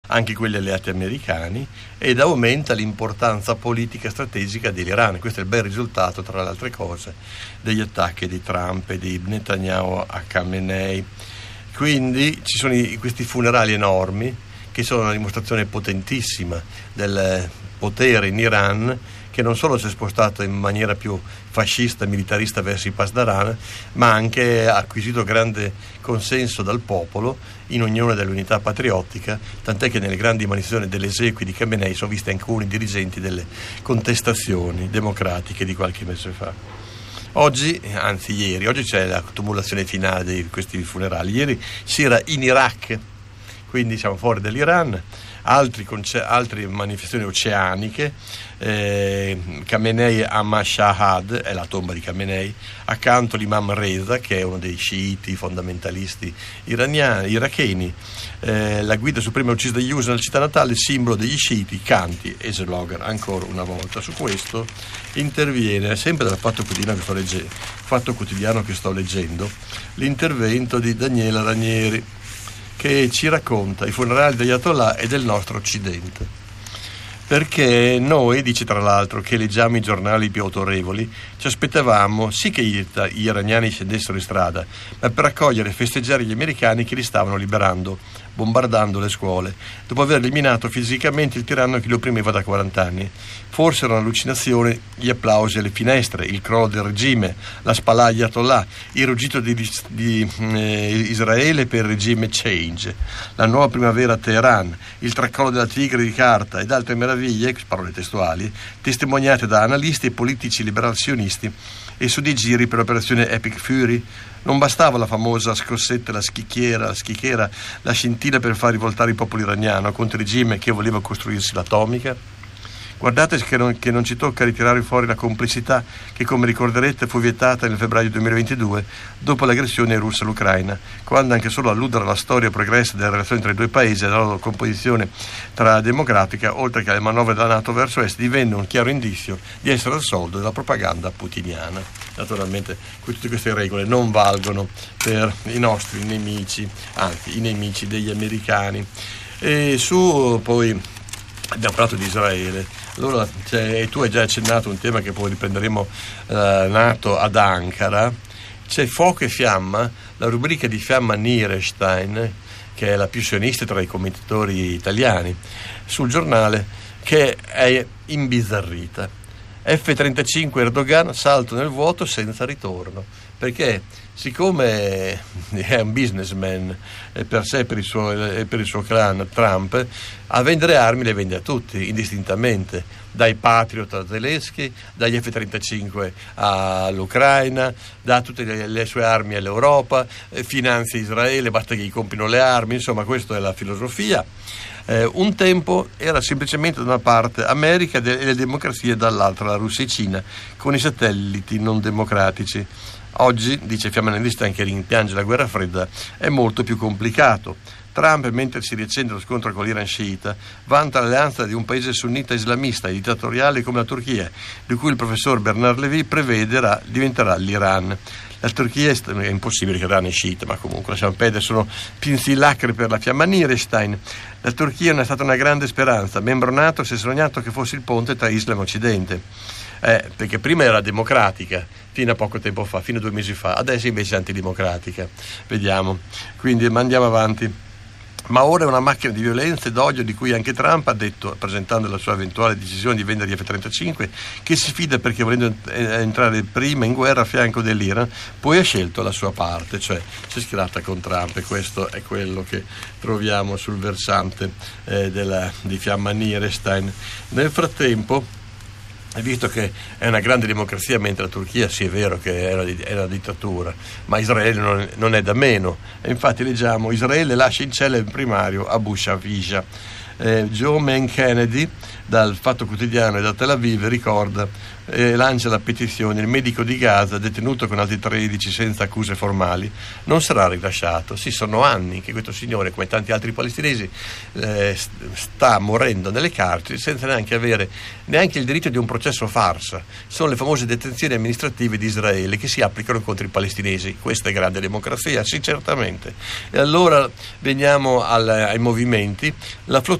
anche quelli alleati americani, ed aumenta l'importanza politica e strategica dell'Iran. Questo è il bel risultato, tra le altre cose, degli attacchi di Trump e di Netanyahu a Khamenei. Quindi ci sono questi funerali enormi che sono una dimostrazione potentissima del potere in Iran, che non solo si è spostato in maniera più fascista e militarista verso i Pasdaran, ma anche ha acquisito grande consenso dal popolo in unione dell'unità patriottica, tant'è che nelle grandi manifestazioni delle esequie di Khamenei sono visti anche alcuni dirigenti delle contestazioni democratiche di qualche mese fa. Oggi c'è la tumulazione finale di questi funerali. Ieri si era in Iraq, quindi siamo fuori dall'Iran. Altre manifestazioni oceaniche, Khamenei a Mashhad, è la tomba di Khamenei, accanto l'imam Reza, che è uno dei sciiti fondamentalisti iracheni, la guida suprema uccisa dagli USA nella città natale, simbolo degli sciiti, canti e slogan. Ancora una volta su questo interviene, sempre dal Fatto Quotidiano che sto leggendo, l'intervento di Daniela Ranieri, che ci racconta i funerali degli Ayatollah e del nostro Occidente. Perché noi, dice tra l'altro, che leggiamo i giornali più autorevoli, ci aspettavamo sì che gli iraniani scendessero in strada, ma per accogliere e festeggiare gli americani che li stavano liberando, bombardando le scuole, dopo aver eliminato fisicamente il tiranno che li opprimeva da 40 anni. Forse era un'allucinazione gli applausi alle finestre, il crollo del regime, la spalla Ayatollah, il ruggito di Israele per il regime change, la nuova primavera a Teheran, il tracollo della tigre di carta ed altre meraviglie, parole testuali, testimoniate da analisti e politici liberal-sionisti e su di giri per l'operazione Epic Fury. Non bastava la famosa scossetta, la schicchiera, la scintilla per far rivoltare il popolo iraniano contro il regime che voleva costruirsi l'atomica? Guardate che non ci tocca ritirare fuori la complicità che, come ricorderete, fu vietata nel febbraio 2022 dopo l'aggressione russa all'Ucraina, quando anche solo alludere alla storia progressa delle relazioni tra i due paesi e alla loro composizione demografica, oltre che alle manovre della NATO verso est, divenne un chiaro indizio di essere al soldo della propaganda putiniana. Naturalmente tutte queste regole non valgono per i nostri nemici, anzi i nemici degli americani. E poi abbiamo parlato di Israele. Allora, tu hai già accennato un tema che poi riprenderemo nato ad Ankara. C'è Fuoco e Fiamma, la rubrica di Fiamma Nierstein, che è la più sionista tra i commentatori italiani, sul giornale, che è imbizzarrita. F-35 Erdogan, salto nel vuoto senza ritorno, perché siccome è un businessman per sé e per il suo clan Trump, a vendere armi le vende a tutti indistintamente, dai Patriot a Zelensky, dagli F-35 all'Ucraina, dà tutte le sue armi all'Europa, finanzia Israele, basta che gli comprino le armi, insomma questa è la filosofia. Un tempo era semplicemente da una parte America e le democrazie, dall'altra la Russia e Cina con i satelliti non democratici. Oggi, dice Fiamma Nierstein, che rimpiange la guerra fredda, è molto più complicato. Trump, mentre si riaccende lo scontro con l'Iran sciita, vanta l'alleanza di un paese sunnita islamista e dittatoriale come la Turchia, di cui il professor Bernard Levy prevede diventerà l'Iran. La Turchia è impossibile che l'Iran è sciita, ma comunque lasciamo perdere, sono pinzillacre per la Fiamma Nierstein. La Turchia non è stata una grande speranza, membro NATO si è sognato che fosse il ponte tra Islam e Occidente, perché prima era democratica fino a poco tempo fa, fino a 2 mesi fa, adesso invece è antidemocratica. Vediamo, quindi andiamo avanti. Ma ora è una macchina di violenza ed odio di cui anche Trump ha detto, presentando la sua eventuale decisione di vendere gli F-35, che si fida perché volendo entrare prima in guerra a fianco dell'Iran, poi ha scelto la sua parte, cioè si è schierata con Trump, e questo è quello che troviamo sul versante di Fiamma Nierstein. Nel frattempo, visto che è una grande democrazia, mentre la Turchia sì è vero che è una dittatura, ma Israele non è da meno, e infatti leggiamo: Israele lascia in cella il primario Abu Shavisha. Joe Man Kennedy dal Fatto Quotidiano e da Tel Aviv ricorda lancia la petizione: il medico di Gaza, detenuto con altri 13 senza accuse formali, non sarà rilasciato. Sì, sono anni che questo signore, come tanti altri palestinesi, sta morendo nelle carceri senza neanche avere il diritto di un processo farsa. Sono le famose detenzioni amministrative di Israele che si applicano contro i palestinesi. Questa è grande democrazia? Sì, certamente. E allora veniamo ai movimenti. La